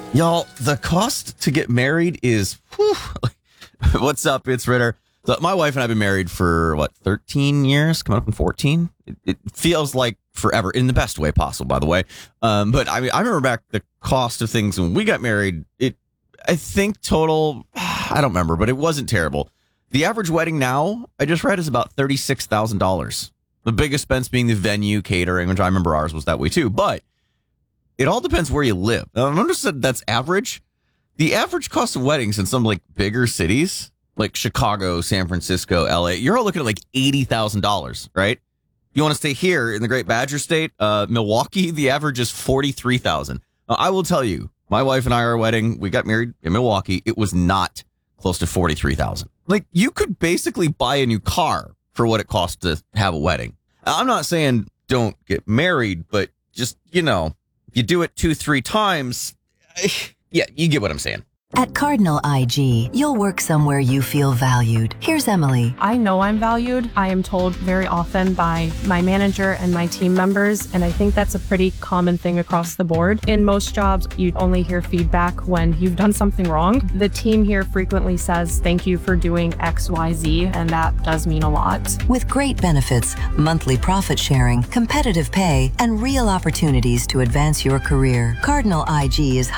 Y'all, the cost to get married is, whew. What's up? It's Ritter. So my wife and I have been married for, 13 years, coming up in 14. It feels like forever, in the best way possible, by the way. But I remember back the cost of things when we got married. I think total, I don't remember, but it wasn't terrible. The average wedding now, I just read, is about $36,000. The biggest expense being the venue, catering, which I remember ours was that way too. But it all depends where you live. Now, I understand that's average. The average cost of weddings in some bigger cities, like Chicago, San Francisco, LA, you're all looking at $80,000, right? You want to stay here in the Great Badger State, Milwaukee, the average is $43,000. Now, I will tell you, my wife and I, our wedding, we got married in Milwaukee. It was not close to $43,000. You could basically buy a new car for what it costs to have a wedding. I'm not saying don't get married, but just, if you do it 2-3 times, yeah, you get what I'm saying. At Cardinal IG, you'll work somewhere you feel valued. Here's Emily. I know I'm valued. I am told very often by my manager and my team members, and I think that's a pretty common thing across the board. In most jobs, you only hear feedback when you've done something wrong. The team here frequently says, thank you for doing XYZ, and that does mean a lot. With great benefits, monthly profit sharing, competitive pay, and real opportunities to advance your career, Cardinal IG is